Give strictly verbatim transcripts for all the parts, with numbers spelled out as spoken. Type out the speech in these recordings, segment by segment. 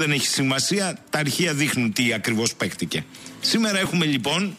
Δεν έχει σημασία, τα αρχεία δείχνουν τι ακριβώς παίχτηκε. Σήμερα έχουμε λοιπόν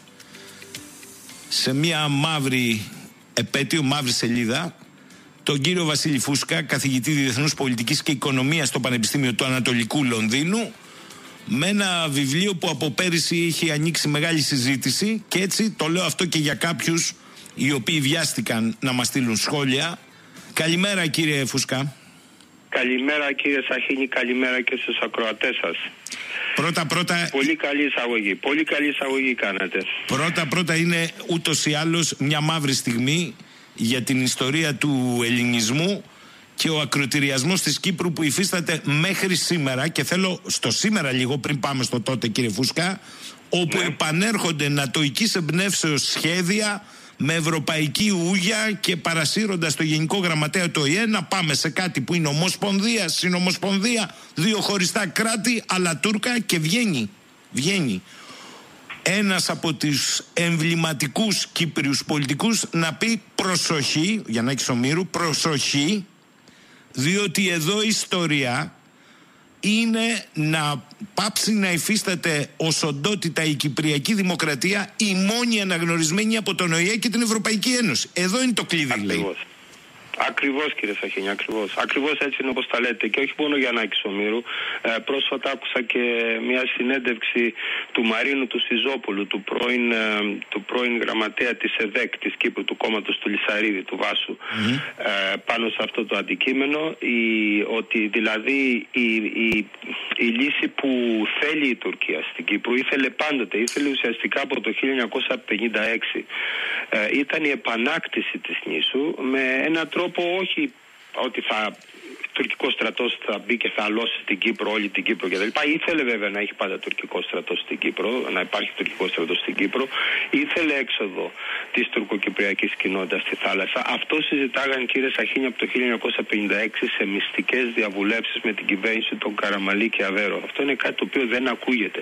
σε μια μαύρη επέτειο, μαύρη σελίδα, τον κύριο Βασίλη Φούσκα, καθηγητή Διεθνούς Πολιτικής και Οικονομίας στο Πανεπιστήμιο του Ανατολικού Λονδίνου, με ένα βιβλίο που από πέρυσι είχε ανοίξει μεγάλη συζήτηση, και έτσι το λέω αυτό και για κάποιους οι οποίοι βιάστηκαν να μας στείλουν σχόλια. Καλημέρα κύριε Φούσκα. Καλημέρα κύριε Σαχίνη, καλημέρα και στους ακροατές σας. Πρώτα πρώτα... Πολύ καλή εισαγωγή, πολύ καλή εισαγωγή κάνατε. Πρώτα πρώτα είναι ούτως ή άλλως μια μαύρη στιγμή για την ιστορία του ελληνισμού και ο ακροτηριασμός της Κύπρου που υφίσταται μέχρι σήμερα, και θέλω στο σήμερα λίγο πριν πάμε στο τότε κύριε Φούσκα, όπου ναι. επανέρχονται νατοικής εμπνεύσεως σχέδια με ευρωπαϊκή ούγια και παρασύροντας το Γενικό Γραμματέα του Ο Η Ε να πάμε σε κάτι που είναι ομοσπονδία, συνομοσπονδία, δύο χωριστά κράτη, αλλά Τούρκα, και βγαίνει, βγαίνει ένας από τους εμβληματικούς Κύπριους πολιτικούς να πει προσοχή, για να έχει ομήρου, προσοχή, διότι εδώ η ιστορία είναι να πάψει να υφίσταται ως οντότητα η Κυπριακή Δημοκρατία, η μόνη αναγνωρισμένη από τον Ο Η Ε και την Ευρωπαϊκή Ένωση. Εδώ είναι το κλειδί, λέει. Ακριβώς κύριε Σαχίνη, ακριβώς. Ακριβώς έτσι είναι όπως τα λέτε. Και όχι μόνο για Γιαννάκη Ομήρου. Ε, πρόσφατα άκουσα και μια συνέντευξη του Μαρίνου του Σιζόπουλου, του πρώην, ε, του πρώην γραμματέα της ΕΔΕΚ της Κύπρου, του κόμματος του Λυσαρίδη, του Βάσου, mm-hmm. ε, πάνω σε αυτό το αντικείμενο, η, ότι δηλαδή η, η, η λύση που θέλει η Τουρκία στην Κύπρο, ήθελε πάντοτε, ήθελε ουσιαστικά από το χίλια εννιακόσια πενήντα έξι, ε, ήταν η επανάκτηση της νήσου με έναν τρόπο, όχι ότι θα τουρκικό στρατός θα μπει και θα αλώσει την Κύπρο, όλη την Κύπρο κτλ. Ήθελε βέβαια να έχει πάντα τουρκικό στρατός στην Κύπρο, να υπάρχει τουρκικό στρατός στην Κύπρο. Ήθελε έξοδο της τουρκοκυπριακής κοινότητας στη θάλασσα. Αυτό συζητάγαν κύριε Σαχίνη από το χίλια εννιακόσια πενήντα έξι σε μυστικές διαβουλεύσεις με την κυβέρνηση των Καραμαλή και Αβέρο. Αυτό είναι κάτι το οποίο δεν ακούγεται.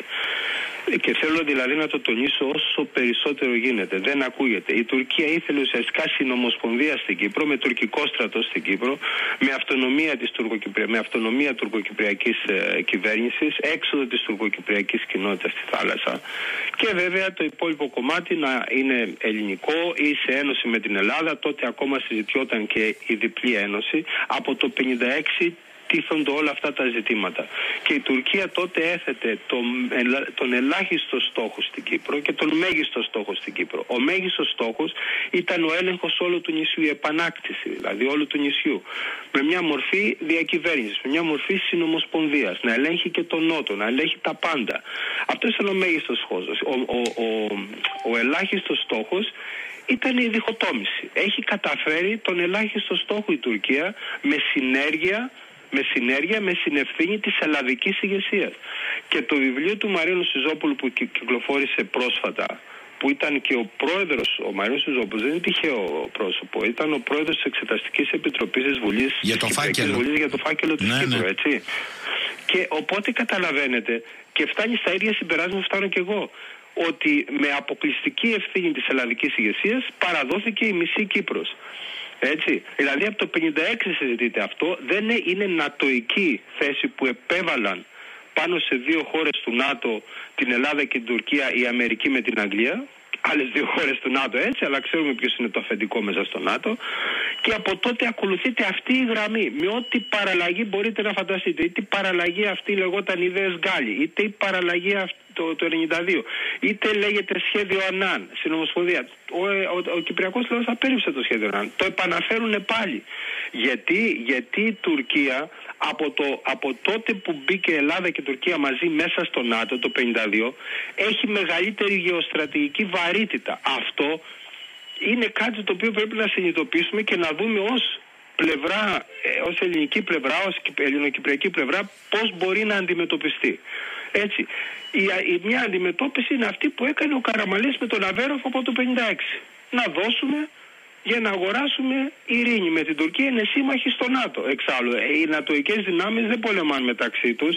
Και θέλω δηλαδή να το τονίσω όσο περισσότερο γίνεται. Δεν ακούγεται. Η Τουρκία ήθελε ουσιαστικά συνομοσπονδία στην Κύπρο, με τουρκικό στρατό στην Κύπρο, με αυτονομία της τουρκοκυπρια... με αυτονομία τουρκοκυπριακής ε, κυβέρνησης, έξοδο της τουρκοκυπριακής κοινότητας στη θάλασσα, και βέβαια το υπόλοιπο κομμάτι να είναι ελληνικό ή σε ένωση με την Ελλάδα. Τότε ακόμα συζητιόταν και η διπλή ένωση. Από το χίλια εννιακόσια πενήντα έξι τίθονται όλα αυτά τα ζητήματα. Και η Τουρκία τότε έθετε τον, τον ελάχιστο στόχο στην Κύπρο και τον μέγιστο στόχο στην Κύπρο. Ο μέγιστος στόχος ήταν ο έλεγχος όλου του νησιού, η επανάκτηση δηλαδή όλου του νησιού. Με μια μορφή διακυβέρνησης, με μια μορφή συνομοσπονδίας, να ελέγχει και τον Νότο, να ελέγχει τα πάντα. Αυτό ήταν ο μέγιστος στόχος. Ο, ο, ο, ο ελάχιστος στόχος ήταν η διχοτόμηση. Έχει καταφέρει τον ελάχιστο στόχο η Τουρκία με συνέργεια με συνέργεια, με συνευθύνη της ελλαδικής ηγεσίας. Και το βιβλίο του Μαρίνου Σιζόπουλου που κυκλοφόρησε πρόσφατα, που ήταν και ο πρόεδρος, ο Μαρίνος Σιζόπουλος δεν είναι τυχαίο πρόσωπο, ήταν ο πρόεδρος της Εξεταστικής Επιτροπής της Βουλής, για το της φάκελο. Βουλής για το φάκελο της ναι, Κύπρου, ναι. έτσι. Και οπότε καταλαβαίνετε, και φτάνει στα ίδια συμπεράσματα, φτάνω κι εγώ, ότι με αποκλειστική ευθύνη της ελλαδικής ηγεσίας παραδόθηκε η μισή Κύπρος. Έτσι, δηλαδή από το χίλια εννιακόσια πενήντα έξι συζητείται αυτό, δεν είναι νατοική θέση που επέβαλαν πάνω σε δύο χώρες του ΝΑΤΟ, την Ελλάδα και την Τουρκία, η Αμερική με την Αγγλία, άλλες δύο χώρες του ΝΑΤΟ έτσι, αλλά ξέρουμε ποιος είναι το αφεντικό μέσα στο ΝΑΤΟ, και από τότε ακολουθείται αυτή η γραμμή, με ό,τι παραλλαγή μπορείτε να φανταστείτε, είτε η παραλλαγή αυτή λεγόταν ιδέες Γκάλι, είτε η παραλλαγή αυτή το, το ενενήντα δύο, είτε λέγεται σχέδιο Ανάν, συνομοσπονδία. Ο, ο, ο Κυπριακός λαός απέρριψε το σχέδιο Ανάν. Το επαναφέρουν πάλι. Γιατί, γιατί η Τουρκία από, το, από τότε που μπήκε Ελλάδα και Τουρκία μαζί μέσα στο ΝΑΤΟ το χίλια εννιακόσια πενήντα δύο έχει μεγαλύτερη γεωστρατηγική βαρύτητα. Αυτό είναι κάτι το οποίο πρέπει να συνειδητοποιήσουμε και να δούμε ως πλευρά, ως ελληνική πλευρά, ως ελληνοκυπριακή πλευρά, πώς μπορεί να αντιμετωπιστεί. Έτσι, η, η μια αντιμετώπιση είναι αυτή που έκανε ο Καραμαλής με τον Αβέροφ από το χίλια εννιακόσια πενήντα έξι. Να δώσουμε για να αγοράσουμε ειρήνη με την Τουρκία, είναι σύμμαχοι στο ΝΑΤΟ. Εξάλλου, οι νατοικές δυνάμεις δεν πολεμάνε μεταξύ τους.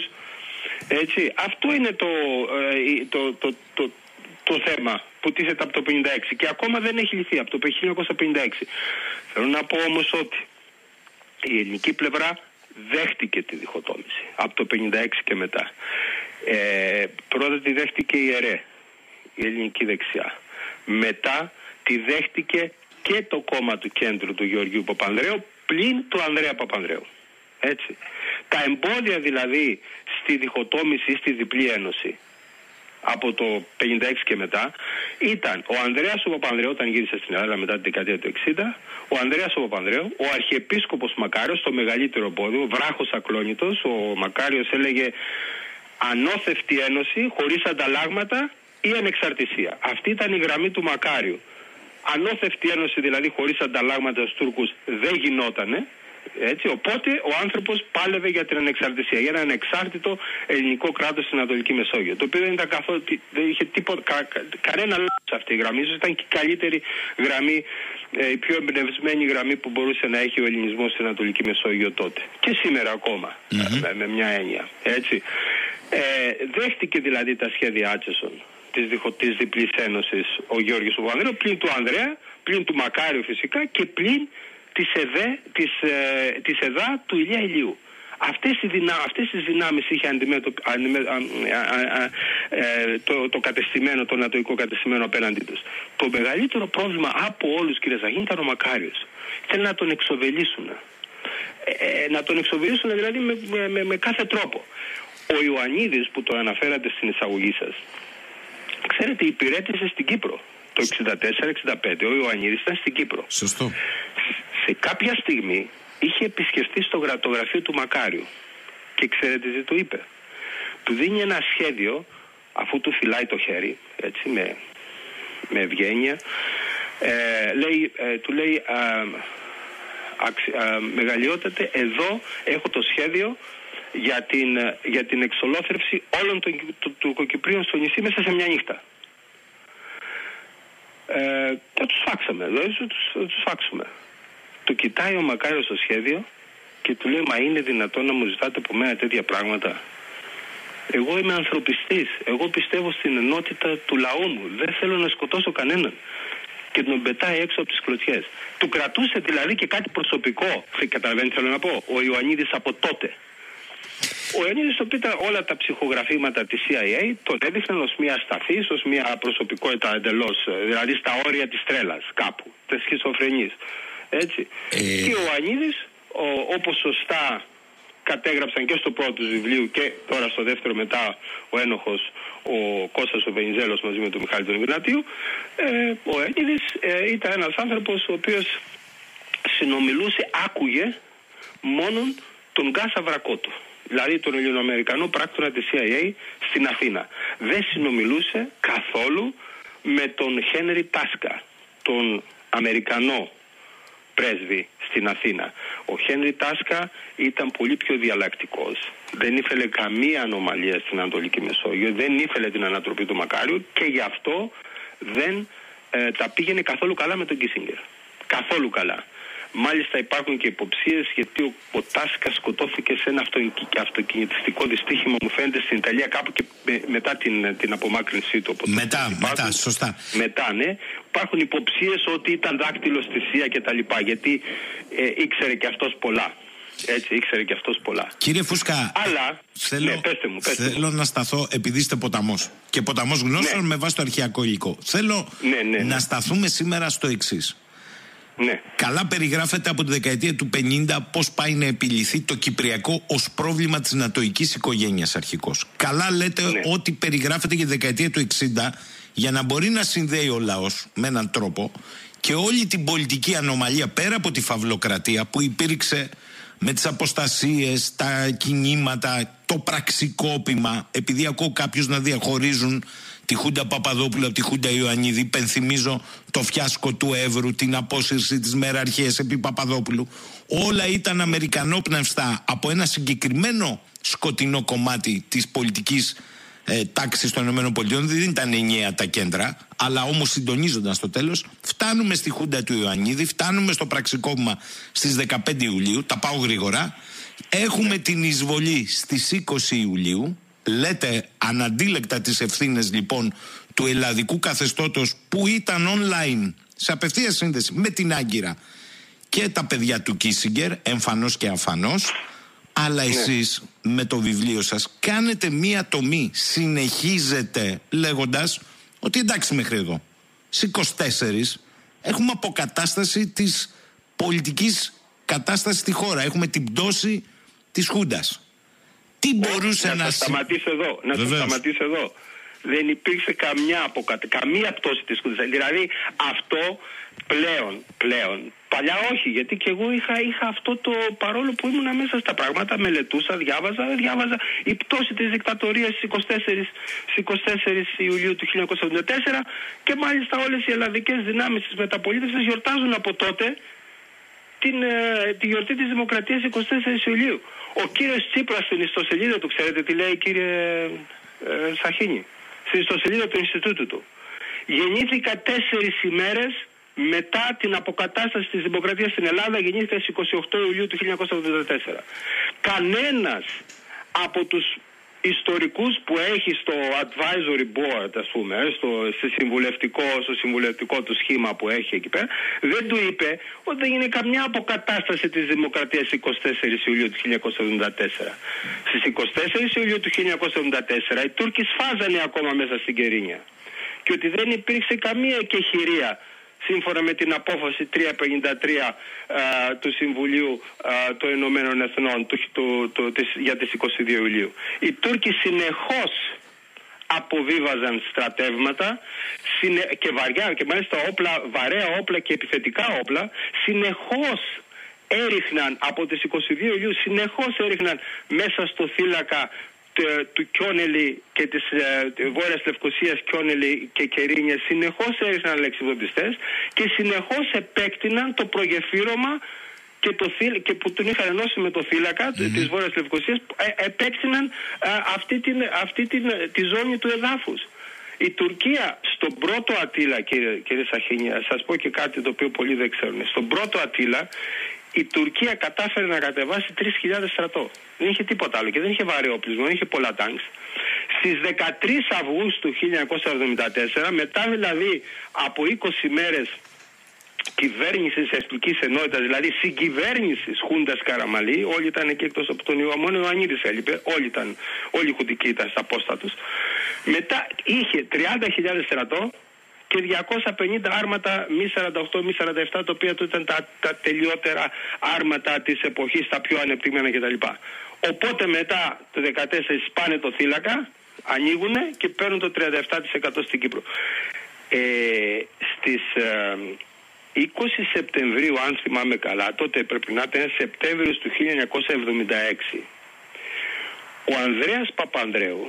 Έτσι, αυτό είναι το, το, το, το, το, το θέμα που τίθεται από το χίλια εννιακόσια πενήντα έξι και ακόμα δεν έχει λυθεί από το χίλια εννιακόσια πενήντα έξι. Θέλω να πω όμως ότι η ελληνική πλευρά δέχτηκε τη διχοτόμηση από το πενήντα έξι και μετά. Ε, πρώτα τη δέχτηκε η ΕΡΕ, η ελληνική δεξιά. Μετά τη δέχτηκε και το κόμμα του κέντρου του Γεωργίου Παπανδρέου πλην του Ανδρέα Παπανδρέου. Έτσι. Τα εμπόδια δηλαδή στη διχοτόμηση ή στη διπλή ένωση από το πενήντα έξι και μετά ήταν ο Ανδρέας ο Παπανδρέου όταν γύρισε στην Ελλάδα μετά τη δεκαετία του εξήντα, ο Ανδρέας ο Παπανδρέου, ο Αρχιεπίσκοπος Μακάριος, το μεγαλύτερο εμπόδιο, βράχος ακλόνητος. Ο Μακάριος έλεγε ανώθευτη ένωση χωρίς ανταλλάγματα ή ανεξαρτησία. Αυτή ήταν η γραμμή του Μακάριου. Ανώθευτη ένωση δηλαδή χωρίς ανταλλάγματα στους Τούρκους δεν γινότανε. Έτσι, οπότε ο άνθρωπος πάλευε για την ανεξαρτησία, για ένα ανεξάρτητο ελληνικό κράτος στην Ανατολική Μεσόγειο. Το οποίο δεν ήταν καθόλου, δεν είχε τίποτα, κα, κα, κανένα λόγο σε αυτή η γραμμή. Ίσως ήταν και η καλύτερη γραμμή, ε, η πιο εμπνευσμένη γραμμή που μπορούσε να έχει ο ελληνισμός στην Ανατολική Μεσόγειο τότε. Και σήμερα ακόμα, mm-hmm. με, με μια έννοια. Έτσι. Ε, δέχτηκε δηλαδή τα σχέδια Άτσεσον της, διχο, της διπλής ένωσης ο Γιώργος Παπανδρέου, πλην του Ανδρέα, πλην του Μακάριου φυσικά και πλην της, ΕΔΕ, της, ε, της ΕΔΑ του Ηλία Ηλίου. Αυτές, οι δυνα, αυτές τις δυνάμεις είχε αντιμέτωπ, αντιμέ, α, α, α, ε, το, το κατεστημένο, το νατοϊκό κατεστημένο απέναντί τους. Το μεγαλύτερο πρόβλημα από όλους, κύριε Ζαχίνη, ήταν ο Μακάριος. Θέλει να τον εξοβελήσουν. Ε, να τον εξοβελήσουν δηλαδή με, με, με, με κάθε τρόπο. Ο Ιωαννίδης που το αναφέρατε στην εισαγωγή σας, ξέρετε, υπηρέτησε στην Κύπρο. Το εξήντα τέσσερα εξήντα πέντε ο Ιωαννίδης ήταν στην Κύπρο. Σωστό. Σε κάποια στιγμή είχε επισκεφτεί στο το γραφείο του Μακάριου και ξέρετε τι του είπε. Του δίνει ένα σχέδιο, αφού του φυλάει το χέρι, έτσι, με, με ευγένεια, ε, λέει, ε, του λέει α, α, α, μεγαλειότατε, εδώ έχω το σχέδιο για την, για την εξολόθρευση όλων των τουρκοκυπρίων στο νησί μέσα σε μια νύχτα. Ε, θα τους φάξαμε, δηλαδή θα τους, θα τους φάξουμε. Το κοιτάει ο Μακάριος στο σχέδιο και του λέει, μα είναι δυνατόν να μου ζητάτε από μένα τέτοια πράγματα? Εγώ είμαι ανθρωπιστής, εγώ πιστεύω στην ενότητα του λαού μου, δεν θέλω να σκοτώσω κανέναν. Και τον πετάει έξω από τις κλωτσιές. Του κρατούσε δηλαδή και κάτι προσωπικό, καταλαβαίνετε θέλω να πω, ο Ιωαννίδης από τότε. Ο Ιωαννίδης το πήτα όλα τα ψυχογραφήματα της σι άι έι, τον έδειχναν ως μια ασταθής, ως μια προσωπικότητα εντελώς, δηλαδή στα όρια της τρέλας κάπου, της σχιζοφρενής. Έτσι. Ε... Και ο Ιωαννίδης, όπως σωστά κατέγραψαν και στο πρώτο του βιβλίου και τώρα στο δεύτερο μετά ο ένοχος, ο Κώστας ο Βενιζέλος μαζί με τον Μιχάλη τον Ιγνατίου, ε, ο Ιωαννίδης ε, ήταν ένας άνθρωπος ο οποίος συνομιλούσε, άκουγε μόνον τον Γκάσα Βρακότου, δηλαδή τον Ελληνοαμερικανό πράκτορα της σι άι έι στην Αθήνα. Δεν συνομιλούσε καθόλου με τον Χένρι Τάσκα, τον Αμερικανό πρέσβη στην Αθήνα. Ο Χένρι Τάσκα ήταν πολύ πιο διαλλακτικός. Δεν ήθελε καμία ανομαλία στην Ανατολική Μεσόγειο, δεν ήθελε την ανατροπή του Μακάριου και γι' αυτό δεν ε, τα πήγαινε καθόλου καλά με τον Κίσινγκερ. Καθόλου καλά. Μάλιστα υπάρχουν και υποψίες γιατί ο, ο Τάσκα σκοτώθηκε σε ένα αυτοκινητιστικό δυστύχημα, μου φαίνεται, στην Ιταλία κάπου και με, μετά την, την απομάκρυνσή του. Μετά, υπάρχουν, μετά, σωστά. Μετά, ναι. Υπάρχουν υποψίες ότι ήταν δάκτυλο στη Σία και τα λοιπά, γιατί ε, ήξερε και αυτός πολλά. Έτσι, ήξερε και αυτός πολλά. Κύριε Φούσκα, αλλά, θέλω, ναι, πέστε μου, πέστε θέλω μου. να σταθώ, επειδή είστε ποταμός και ποταμός γνώσεων, ναι, με βάση το αρχαιακό υλικό. Θέλω ναι, ναι, ναι. να σταθούμε σήμερα στο εξής. Ναι. Καλά περιγράφεται από τη δεκαετία του πενήντα πώς πάει να επιληθεί το Κυπριακό ως πρόβλημα της νατοικής οικογένειας αρχικώς. Καλά λέτε, ναι, ότι περιγράφεται για τη δεκαετία του εξήντα για να μπορεί να συνδέει ο λαός με έναν τρόπο και όλη την πολιτική ανομαλία πέρα από τη φαυλοκρατία που υπήρξε με τις αποστασίες, τα κινήματα, το πραξικόπημα, επειδή ακούω κάποιους να διαχωρίζουν τη Χούντα Παπαδόπουλου από τη Χούντα Ιωαννίδη. Υπενθυμίζω το φιάσκο του Εύρου, την απόσυρση της μεραρχίας επί Παπαδόπουλου. Όλα ήταν αμερικανόπνευστα από ένα συγκεκριμένο σκοτεινό κομμάτι της πολιτικής ε, τάξης των ΗΠΑ. Δεν ήταν ενιαία τα κέντρα, αλλά όμως συντονίζονταν στο τέλος. Φτάνουμε στη Χούντα του Ιωαννίδη, φτάνουμε στο πραξικόπημα στις δεκαπέντε Ιουλίου. Τα πάω γρήγορα. Έχουμε την εισβολή στις είκοσι Ιουλίου. Λέτε αναντίλεκτα τις ευθύνες λοιπόν του ελλαδικού καθεστώτος που ήταν online σε απευθεία σύνδεση με την Άγκυρα και τα παιδιά του Κίσιγκερ, εμφανώς και αφανώς. Αλλά εσείς με το βιβλίο σας κάνετε μία τομή, συνεχίζετε λέγοντας ότι εντάξει μέχρι εδώ. Στις είκοσι τέσσερις έχουμε αποκατάσταση της πολιτικής κατάστασης στη χώρα. Έχουμε την πτώση της Χούντας. Τι μπορούσε να... Να σας σταματήσω εδώ. Να σας σταματήσω εδώ. Δεν υπήρξε καμιά, αποκατα... καμία πτώση της Χούντας. Δηλαδή αυτό πλέον, πλέον, παλιά όχι, γιατί και εγώ είχα, είχα αυτό το, παρόλο που ήμουνα μέσα στα πράγματα, μελετούσα, διάβαζα, διάβαζα η πτώση της δικτατορίας στις είκοσι τέσσερις Ιουλίου του χίλια εννιακόσια εβδομήντα τέσσερα και μάλιστα όλες οι ελλαδικές δυνάμεις της μεταπολίτευσης γιορτάζουν από τότε την, ε, τη γιορτή της Δημοκρατίας είκοσι τέσσερις Ιουλίου. Ο κύριος Τσίπρας στην ιστοσελίδα του, ξέρετε τι λέει, κύριε ε, Σαχίνη, στην ιστοσελίδα του Ινστιτούτου του. Γεννήθηκα τέσσερις ημέρες μετά την αποκατάσταση της δημοκρατίας στην Ελλάδα, γεννήθηκα στις είκοσι οκτώ Ιουλίου του χίλια εννιακόσια εβδομήντα τέσσερα. Κανένας από τους ιστορικούς που έχει στο advisory board, ας πούμε, στο, στο, συμβουλευτικό, στο συμβουλευτικό του σχήμα που έχει εκεί πέρα, δεν του είπε ότι δεν είναι καμιά αποκατάσταση της δημοκρατίας είκοσι τέσσερις Ιουλίου του χίλια εννιακόσια εβδομήντα τέσσερα. Στις είκοσι τέσσερις Ιουλίου του χίλια εννιακόσια εβδομήντα τέσσερα οι Τούρκοι σφάζανε ακόμα μέσα στην Κερίνια και ότι δεν υπήρξε καμία εκεχηρία σύμφωνα με την απόφαση τριακόσια πενήντα τρία α, του Συμβουλίου α, των Ηνωμένων Εθνών του, του, του, της, για τις είκοσι δύο Ιουλίου. Οι Τούρκοι συνεχώς αποβίβαζαν στρατεύματα συνε, και βαριά και μάλιστα όπλα, βαρέα όπλα και επιθετικά όπλα, συνεχώς έριχναν από τις είκοσι δύο Ιουλίου, συνεχώς έριχναν μέσα στο θύλακα του Κιόνελη και της ε, Βόρειας Λευκωσίας Κιόνελη και Κερίνια, συνεχώς έριχναν λεξιβοπιστές και συνεχώς επέκτηναν το προγεφύρωμα και, το, και που τον είχαν ενώσει με το θύλακα mm-hmm. της Βόρειας Λευκωσίας, ε, επέκτηναν ε, αυτή, την, αυτή την, τη ζώνη του εδάφους. Η Τουρκία στον πρώτο Αττήλα, κύριε, κύριε Σαχίνη, σας πω και κάτι το οποίο πολλοί δεν ξέρουν. Στον πρώτο Αττήλα η Τουρκία κατάφερε να κατεβάσει τρεις χιλιάδες στρατό. Δεν είχε τίποτα άλλο και δεν είχε βαρύ όπλισμα, δεν είχε πολλά τάγκς. Στις δεκατρείς Αυγούστου χίλια εννιακόσια εβδομήντα τέσσερα, μετά δηλαδή από είκοσι μέρες κυβέρνησης εθνικής ενότητας, δηλαδή συγκυβέρνησης Χούντας Καραμαλή, όλοι ήταν εκεί εκτός από τον Ιωαννίδη, μόνο ο Ιωαννίδης έλειπε, όλοι, ήταν, όλοι οι Χουντικοί ήταν στα πόστα τους. Μετά είχε τριάντα χιλιάδες στρατό και διακόσια πενήντα άρματα μη σαράντα οκτώ μη σαράντα επτά, τα οποία ήταν τα, τα τελειότερα άρματα της εποχής, τα πιο ανεπτυγμένα κτλ. Οπότε μετά το δεκατέσσερα σπάνε το θύλακα, ανοίγουνε και παίρνουν το τριάντα επτά τοις εκατό στην Κύπρο. Ε, στις ε, είκοσι Σεπτεμβρίου, αν θυμάμαι καλά, τότε πρέπει να ήταν Σεπτέμβριος του χίλια εννιακόσια εβδομήντα έξι, ο Ανδρέας Παπανδρέου,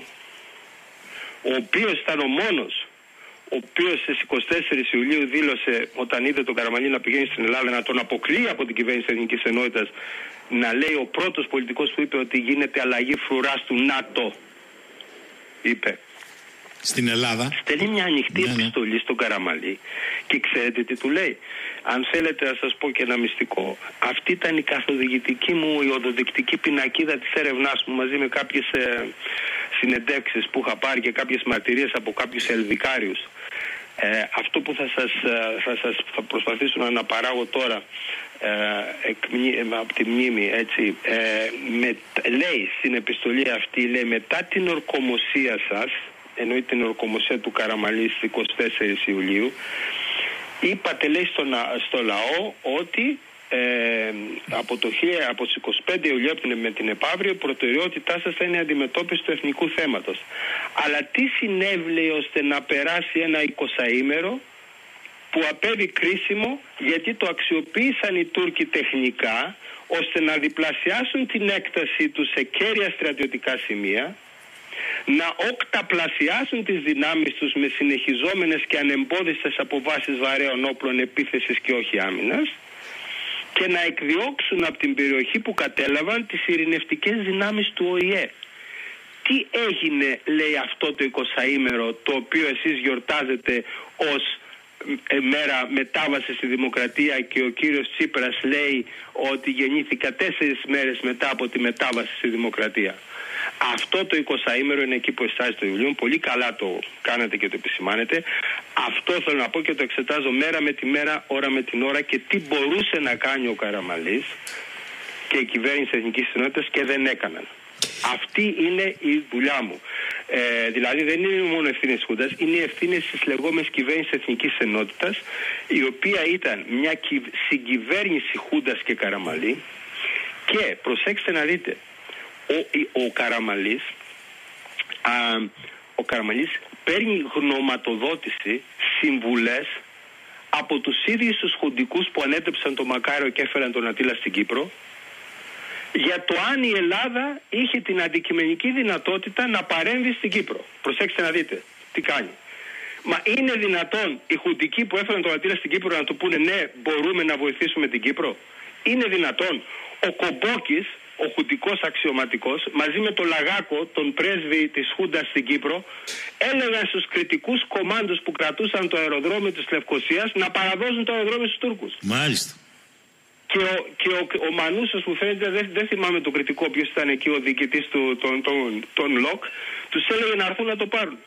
ο οποίος ήταν ο μόνος ο οποίος στις είκοσι τέσσερις Ιουλίου δήλωσε, όταν είδε τον Καραμαλή να πηγαίνει στην Ελλάδα, να τον αποκλείει από την κυβέρνηση Εθνικής Ενότητας, να λέει ο πρώτος πολιτικός που είπε ότι γίνεται αλλαγή φρουράς του ΝΑΤΟ, είπε. Στην Ελλάδα. Στέλνει μια ανοιχτή ναι, ναι. επιστολή στον Καραμαλή και ξέρετε τι του λέει. Αν θέλετε να σας πω και ένα μυστικό, αυτή ήταν η καθοδηγητική μου, η οδοδεικτική πινακίδα της έρευνάς μου, μαζί με κάποιες ε, συνεντεύξεις που είχα πάρει και κάποιες μαρτυρίες από κάποιους ελβικάριους. Ε, αυτό που θα σας, θα σας θα προσπαθήσω να αναπαράγω τώρα ε, εκ, ε, από τη μνήμη, έτσι, ε, με, λέει στην επιστολή αυτή, λέει, μετά την ορκομοσία σας, εννοεί την ορκομοσία του Καραμαλή στις είκοσι τέσσερις Ιουλίου, είπατε, λέει, στο, στο λαό ότι ε, από, το, από τις είκοσι πέντε Ιουλίου με την επαύριο η προτεραιότητά σας θα είναι η αντιμετώπιση του εθνικού θέματος. Αλλά τι συνέβη ώστε να περάσει ένα εικοσαήμερο που απέβη κρίσιμο, γιατί το αξιοποίησαν οι Τούρκοι τεχνικά ώστε να διπλασιάσουν την έκταση τους σε κέρια στρατιωτικά σημεία, να οκταπλασιάσουν τις δυνάμεις τους με συνεχιζόμενες και ανεμπόδιστες αποβάσεις βαρέων όπλων επίθεσης και όχι άμυνας, και να εκδιώξουν από την περιοχή που κατέλαβαν τις ειρηνευτικές δυνάμεις του Ο Η Ε. Τι έγινε, λέει, αυτό το εικοσαήμερο το οποίο εσείς γιορτάζετε ως μέρα μετάβαση στη δημοκρατία και ο κύριος Τσίπρας λέει ότι γεννήθηκα τέσσερις μέρες μετά από τη μετάβαση στη δημοκρατία? Αυτό το εικοσαήμερο είναι εκεί που εστάζει το βιβλίο. Πολύ καλά το κάνετε και το επισημάνετε. Αυτό θέλω να πω και το εξετάζω μέρα με τη μέρα, ώρα με την ώρα, και τι μπορούσε να κάνει ο Καραμαλής και η κυβέρνηση Εθνικής Ενότητας και δεν έκαναν. Αυτή είναι η δουλειά μου. Ε, δηλαδή δεν είναι μόνο ευθύνες της Χούντας, είναι οι ευθύνες της λεγόμενης κυβέρνησης Εθνικής Ενότητας, η οποία ήταν μια κυ... συγκυβέρνηση Χούντας και Καραμαλή. Και προσέξτε να δείτε, ο, ο Καραμαλής α, ο Καραμαλής παίρνει γνωματοδότηση, συμβουλές από τους ίδιους τους χουντικούς που ανέτρεψαν τον Μακάριο και έφεραν τον Ατήλα στην Κύπρο, για το αν η Ελλάδα είχε την αντικειμενική δυνατότητα να παρέμβει στην Κύπρο. Προσέξτε να δείτε τι κάνει. Μα είναι δυνατόν οι χουντικοί που έφεραν τον Ατήλα στην Κύπρο να του πούνε ναι, μπορούμε να βοηθήσουμε την Κύπρο? Είναι δυνατόν? Ο Κομπόκης, ο χουντικός αξιωματικός, μαζί με τον Λαγάκο, τον πρέσβη της Χούντας στην Κύπρο, έλεγαν στους κριτικούς κομμάντους που κρατούσαν το αεροδρόμιο της Λευκωσίας να παραδώσουν το αεροδρόμιο στους Τούρκους. Μάλιστα. Και ο, και ο, ο Μανούσος που φαίνεται, δεν, δεν θυμάμαι τον κριτικό ποιος ήταν εκεί, ο διοικητής του, τον, τον, τον ΛΟΚ, τους έλεγε να έρθουν να το πάρουν.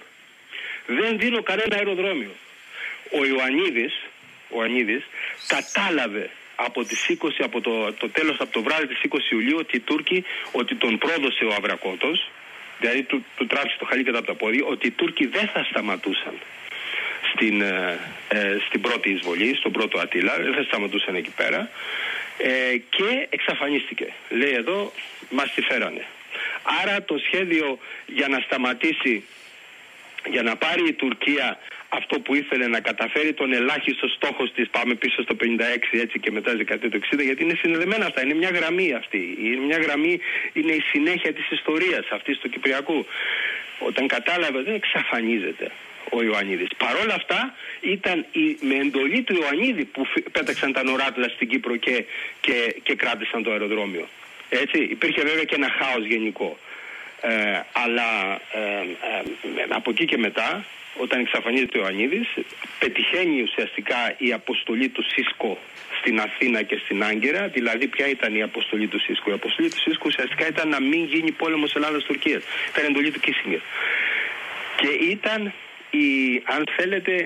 Δεν δίνω κανένα αεροδρόμιο. Ο Ιωαννίδης, ο Ανίδης, κατάλαβε από τις είκοσι, από το, το τέλος, από το βράδυ της είκοσι Ιουλίου, ότι οι Τούρκοι, ότι τον πρόδωσε ο Αβρακότος, δηλαδή του, του τράβηξε το χαλί κατά από τα πόδια, ότι οι Τούρκοι δεν θα σταματούσαν στην, ε, ε, στην πρώτη εισβολή, στον πρώτο Ατήλα, δεν θα σταματούσαν εκεί πέρα, ε, και εξαφανίστηκε. Λέει εδώ, μας τη φέρανε. Άρα το σχέδιο για να σταματήσει, για να πάρει η Τουρκία αυτό που ήθελε, να καταφέρει τον ελάχιστο στόχο της, πάμε πίσω στο πενήντα έξι έτσι και μετά δεκαετία του εξήντα, γιατί είναι συνδεδεμένα αυτά, είναι μια γραμμή αυτή, είναι μια γραμμή, είναι η συνέχεια της ιστορίας αυτής του Κυπριακού. Όταν κατάλαβε, δεν εξαφανίζεται ο Ιωαννίδης. Παρόλα αυτά ήταν η, με εντολή του Ιωαννίδη που πέταξαν τα νοράτλα στην Κύπρο και, και, και κράτησαν το αεροδρόμιο. Έτσι, υπήρχε βέβαια και ένα χάος γενικό. Ε, αλλά ε, ε, από εκεί και μετά, όταν εξαφανίζεται ο Ιωαννίδης, πετυχαίνει ουσιαστικά η αποστολή του Σίσκο στην Αθήνα και στην Άγκυρα. Δηλαδή, ποια ήταν η αποστολή του Σίσκο? Η αποστολή του Σίσκο ουσιαστικά ήταν να μην γίνει πόλεμος Ελλάδας-Τουρκίας. Ήταν εντολή του Κίσινγκερ. Και ήταν η, αν θέλετε,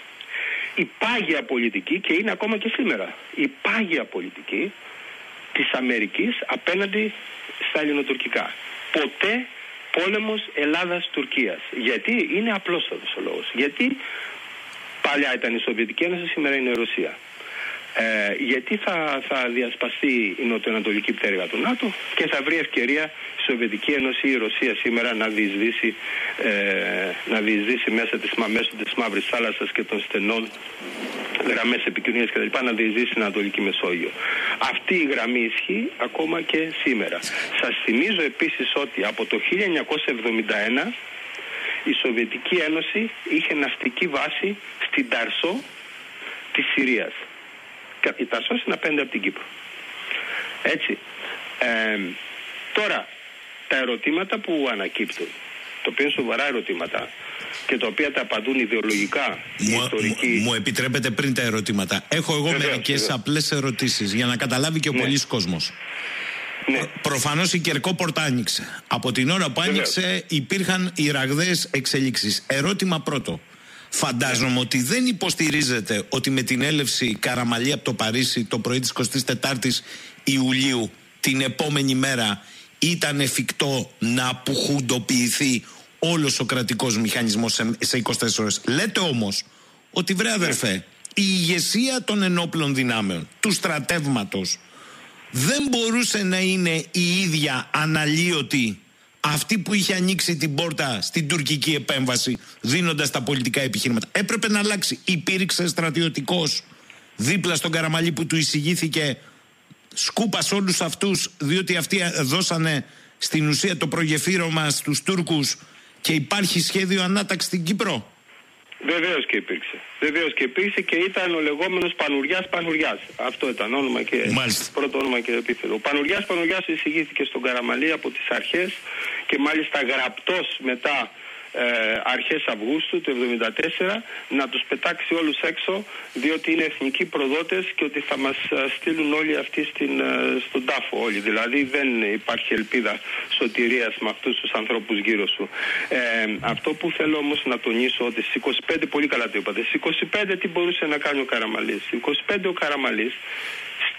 η πάγια πολιτική, και είναι ακόμα και σήμερα, η πάγια πολιτική της Αμερικής απέναντι στα ελληνοτουρκικά. Ποτέ πόλεμος Ελλάδας-Τουρκίας. Γιατί? Είναι απλόστατος ο λόγος. Γιατί παλιά ήταν η Σοβιετική Ένωση, σήμερα είναι η Ρωσία. Ε, γιατί θα, θα διασπαστεί η νοτιοανατολική πτέρυγα του ΝΑΤΟ και θα βρει ευκαιρία η Σοβιετική Ένωση ή η Ρωσία σήμερα να διεισδύσει, ε, να διεισδύσει μέσα της, μέσω της Μαύρης Θάλασσας και των στενών γραμμές επικοινωνίας κτλ. Να διεισδύσει στην Ανατολική Μεσόγειο. Αυτή η γραμμή ισχύει ακόμα και σήμερα. Σας θυμίζω επίσης ότι από το χίλια εννιακόσια εβδομήντα ένα η Σοβιετική Ένωση είχε ναυτική βάση στην Ταρσό της Συρίας. Η Ταρσός είναι απέναντι από την Κύπρο. Έτσι. Ε, τώρα, τα ερωτήματα που ανακύπτουν, το οποίο είναι σοβαρά ερωτήματα και τα οποία τα απαντούν ιδεολογικά οι μου, ιστορικοί. Μου, μου επιτρέπετε πριν τα ερωτήματα? Έχω εγώ μερικές απλές ερωτήσεις για να καταλάβει και ο ναι. πολλής κόσμος. Ναι. Προφανώς η Κερκόπορτα άνοιξε. Από την ώρα που άνοιξε Βεβαίως. υπήρχαν οι ραγδαίες εξελίξεις. Ερώτημα πρώτο. Φαντάζομαι ότι δεν υποστηρίζετε ότι με την έλευση Καραμαλή από το Παρίσι το πρωί της εικοστής τετάρτης Ιουλίου την επόμενη μέρα ήταν εφικτό να απουχουντοποιηθεί όλος ο κρατικός μηχανισμός σε, σε είκοσι τέσσερις ώρες. Λέτε όμως ότι βρε αδερφέ, η ηγεσία των ενόπλων δυνάμεων, του στρατεύματος, δεν μπορούσε να είναι η ίδια αναλύωτη αυτή που είχε ανοίξει την πόρτα στην τουρκική επέμβαση δίνοντας τα πολιτικά επιχείρηματα? Έπρεπε να αλλάξει. Υπήρξε στρατιωτικός δίπλα στον Καραμαλή που του εισηγήθηκε σκούπα σε όλους αυτούς, διότι αυτοί δώσανε στην ουσία το προγεφύρωμα στους Τούρκους και υπάρχει σχέδιο ανάταξη στην Κύπρο? Βεβαίως και υπήρξε. Βεβαίως και υπήρξε και ήταν ο λεγόμενος Πανουριάς Πανουριάς. Αυτό ήταν όνομα και μάλιστα. πρώτο όνομα και επίθετο. Ο Πανουριάς Πανουριάς εισηγήθηκε στον Καραμαλή από τις αρχές και μάλιστα γραπτός μετά ε, αρχές Αυγούστου του εβδομήντα τέσσερα να τους πετάξει όλους έξω, διότι είναι εθνικοί προδότες και ότι θα μας στείλουν όλοι αυτοί στην, στον τάφο όλοι. Δηλαδή δεν υπάρχει ελπίδα σωτηρίας με αυτούς τους ανθρώπους γύρω σου. Ε, αυτό που θέλω όμως να τονίσω, ότι στις είκοσι πέντε, πολύ καλά το είπατε, στις είκοσι πέντε τι μπορούσε να κάνει ο Καραμαλής? Στις είκοσι πέντε ο Καραμαλής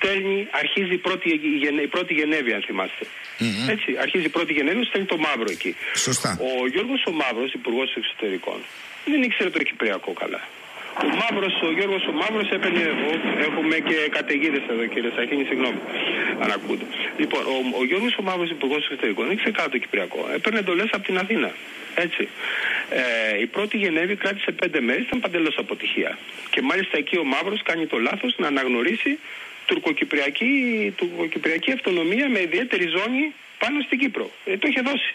στέλνει, αρχίζει η πρώτη, η πρώτη Γενέβη, αν θυμάστε. Mm-hmm. Έτσι, αρχίζει η πρώτη Γενέβη, στέλνει το Μαύρο εκεί. Σωστά. Ο Γιώργος ο Μαύρος, υπουργός εξωτερικών, δεν ήξερε το Κυπριακό καλά. Ο Μαύρος, ο Γιώργος ο Μαύρος έπαιρνε εδώ, έχουμε και καταιγίδες εδώ κύριε Σαχίνη, συγγνώμη αν ακούτε. Λοιπόν, ο, ο Γιώργος ο Μαύρος, υπουργός εξωτερικών, δεν ήξερε καλά το Κυπριακό, έπαιρνε εντολές από την Αθήνα. Έτσι. Ε, η πρώτη Γενέβη κράτησε πέντε μέρες, ήταν παντελώς αποτυχία. Και μάλιστα εκεί ο Μαύρος κάνει το λάθος να αναγνωρίσει τουρκοκυπριακή, τουρκοκυπριακή αυτονομία με ιδιαίτερη ζώνη πάνω στην Κύπρο. Ε, το είχε δώσει.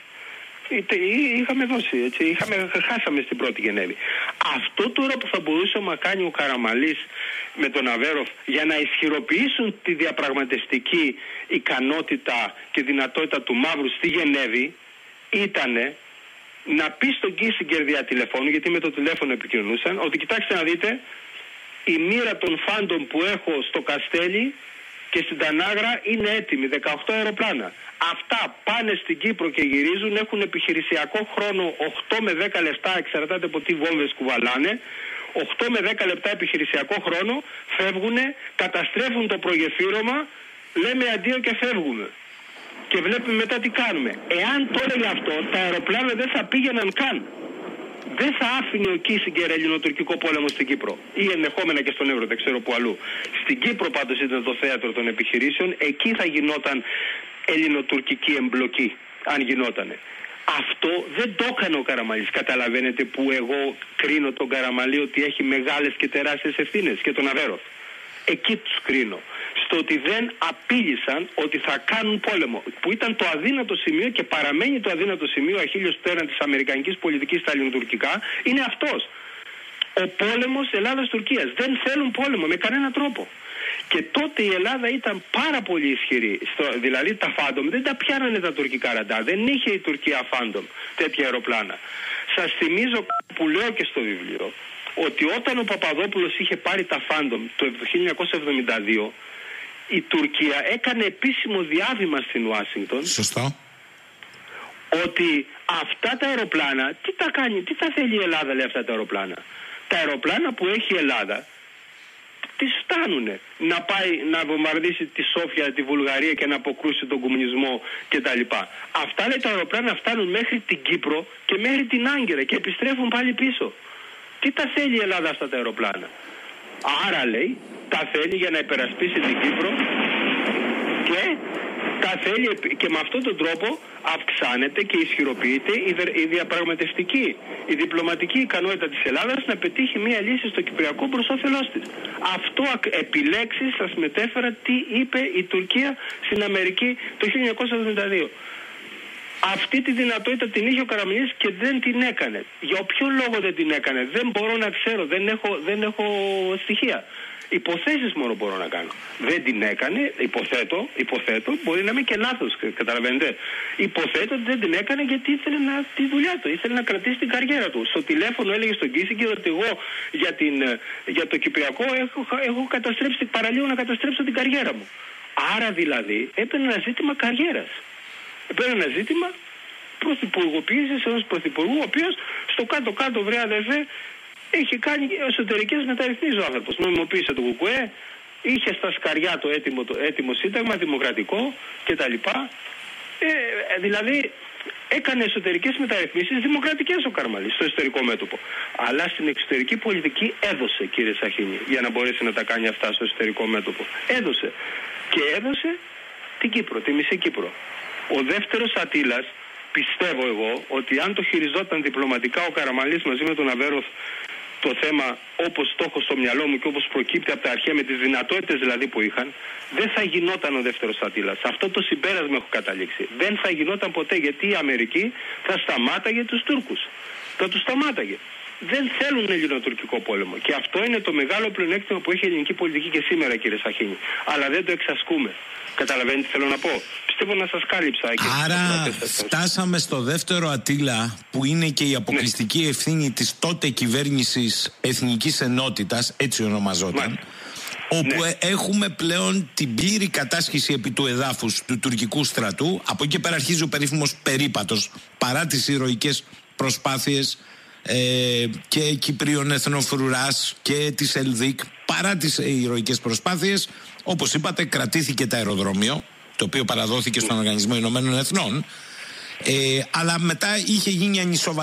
Είχαμε δώσει, έτσι, είχαμε, χάσαμε στην πρώτη Γενέβη. Αυτό τώρα που θα μπορούσε να κάνει ο Καραμαλής με τον Αβέροφ για να ισχυροποιήσουν τη διαπραγματευτική ικανότητα και δυνατότητα του Μαύρου στη Γενέβη ήτανε να πει στον Κίσιγκερ δια τηλεφώνου, γιατί με το τηλέφωνο επικοινωνούσαν, ότι κοιτάξτε να δείτε, η μοίρα των φάντων που έχω στο Καστέλι και στην Τανάγρα είναι έτοιμη, δεκαοκτώ αεροπλάνα. Αυτά πάνε στην Κύπρο και γυρίζουν, έχουν επιχειρησιακό χρόνο οκτώ με δέκα λεπτά, εξαρτάται από τι βόμβες κουβαλάνε. οκτώ με δέκα λεπτά επιχειρησιακό χρόνο, φεύγουν, καταστρέφουν το προγεφύρωμα, λέμε αντίο και φεύγουμε. Και βλέπουμε μετά τι κάνουμε. Εάν το έλεγε αυτό, τα αεροπλάνα δεν θα πήγαιναν καν. Δεν θα άφηνε ο Κίσιγκερ ελληνοτουρκικό πόλεμο στην Κύπρο. Ή ενδεχόμενα και στον Εύρο, δεν ξέρω που αλλού. Στην Κύπρο πάντως ήταν το θέατρο των επιχειρήσεων. Εκεί θα γινόταν ελληνοτουρκική εμπλοκή, αν γινότανε. Αυτό δεν το έκανε ο Καραμαλής. Καταλαβαίνετε που εγώ κρίνω τον Καραμαλή ότι έχει μεγάλες και τεράστιες ευθύνες, και τον Αβέροφ. Εκεί τους κρίνω. Στο ότι δεν απείλησαν ότι θα κάνουν πόλεμο. Που ήταν το αδύνατο σημείο και παραμένει το αδύνατο σημείο, αχίλιος πτέρνα της αμερικανικής πολιτικής στα ελληνοτουρκικά, είναι αυτός. Ο πόλεμος Ελλάδας-Τουρκίας. Δεν θέλουν πόλεμο με κανένα τρόπο. Και τότε η Ελλάδα ήταν πάρα πολύ ισχυρή. Στο, δηλαδή τα φάντομ δεν τα πιάνανε τα τουρκικά ραντάρ. Δεν είχε η Τουρκία φάντομ τέτοια αεροπλάνα. Σας θυμίζω που λέω και στο βιβλίο, ότι όταν ο Παπαδόπουλος είχε πάρει τα φάντομ το χίλια εννιακόσια εβδομήντα δύο, η Τουρκία έκανε επίσημο διάβημα στην Ουάσιγκτον. Σωστό. Ότι αυτά τα αεροπλάνα, τι τα κάνει, τι θα θέλει η Ελλάδα, λέει, αυτά τα αεροπλάνα. Τα αεροπλάνα που έχει η Ελλάδα τις φτάνουνε να πάει να βομβαρδίσει τη Σόφια, τη Βουλγαρία και να αποκρούσει τον κομμουνισμό κτλ. Αυτά, λέει, τα αεροπλάνα φτάνουν μέχρι την Κύπρο και μέχρι την Άγκυρα και επιστρέφουν πάλι πίσω. Τι τα θέλει η Ελλάδα αυτά τα αεροπλάνα? Άρα, λέει, τα θέλει για να υπερασπίσει την Κύπρο και τα θέλει, και με αυτόν τον τρόπο αυξάνεται και ισχυροποιείται η διαπραγματευτική, η διπλωματική ικανότητα της Ελλάδας να πετύχει μια λύση στο Κυπριακό προς όφελός της. Αυτό επιλέξεις σας μετέφερα τι είπε η Τουρκία στην Αμερική το χίλια εννιακόσια εβδομήντα δύο. Αυτή τη δυνατότητα την είχε ο Καραμαλής και δεν την έκανε. Για ποιο λόγο δεν την έκανε? Δεν μπορώ να ξέρω, δεν έχω, δεν έχω στοιχεία. Υποθέσεις μόνο μπορώ να κάνω. Δεν την έκανε, υποθέτω, υποθέτω, μπορεί να είμαι και λάθος, καταλαβαίνετε. Υποθέτω ότι δεν την έκανε γιατί ήθελε να, τη δουλειά του, ήθελε να κρατήσει την καριέρα του. Στο τηλέφωνο έλεγε στον Κίσιγκερ ότι εγώ για, την, για το Κυπριακό έχω, έχω καταστρέψει, παραλίγο να καταστρέψω την καριέρα μου. Άρα δηλαδή έπαιρνε ένα ζήτημα καριέρας. Έπαιρνε ένα ζήτημα πρωθυπουργοποίησης ενός πρωθυπουργού, ο οποίος στο κάτω-κάτω, βρε αδερφέ, είχε κάνει εσωτερικές μεταρρυθμίσεις ο άνθρωπος. Νομιμοποίησε το ΚΚΕ, είχε στα σκαριά το έτοιμο, το έτοιμο σύνταγμα, δημοκρατικό κτλ. Ε, δηλαδή έκανε εσωτερικές μεταρρυθμίσεις δημοκρατικές ο Καραμαλής στο εσωτερικό μέτωπο. Αλλά στην εξωτερική πολιτική έδωσε, κύριε Σαχίνη, για να μπορέσει να τα κάνει αυτά στο εσωτερικό μέτωπο. Έδωσε. Και έδωσε την Κύπρο, τη μισή Κύπρο. Ο δεύτερος Ατήλας, πιστεύω εγώ, ότι αν το χειριζόταν διπλωματικά ο Καραμαλής μαζί με τον Αβέροφ το θέμα όπως το έχω στο μυαλό μου και όπως προκύπτει από τα αρχαία, με τις δυνατότητες δηλαδή που είχαν, δεν θα γινόταν ο δεύτερος Ατήλας. Αυτό το συμπέρασμα έχω καταλήξει. Δεν θα γινόταν ποτέ, γιατί η Αμερική θα σταμάταγε τους Τούρκους. Θα τους σταμάταγε. Δεν θέλουν ελληνοτουρκικό πόλεμο. Και αυτό είναι το μεγάλο πλεονέκτημα που έχει η ελληνική πολιτική και σήμερα, κύριε Σαχίνη. Αλλά δεν το εξασκούμε. Καταλαβαίνετε τι θέλω να πω? Πιστεύω να σας κάλυψα. Άρα φτάσαμε στο δεύτερο Ατήλα, που είναι και η αποκλειστική ναι. ευθύνη της τότε κυβέρνησης Εθνικής Ενότητας, έτσι ονομαζόταν, ναι. όπου ναι. έχουμε πλέον την πλήρη κατάσχεση επί του εδάφους του τουρκικού στρατού. Από εκεί πέρα αρχίζει ο περίφημος περίπατος, παρά τις ηρωικές προσπάθειες ε, και Κυπρίων Εθνοφρουράς και της Ελδίκ, παρά τις ηρωικές προσπάθειες, Όπως είπατε, κρατήθηκε το αεροδρόμιο, το οποίο παραδόθηκε στον Οργανισμό Ηνωμένων Εθνών, ε, αλλά μετά είχε γίνει ανισοβαρή